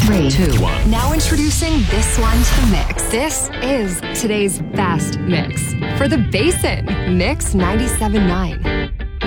Three, two, one. Now introducing this one to the mix. This is today's best mix for the Basin Mix 97.9.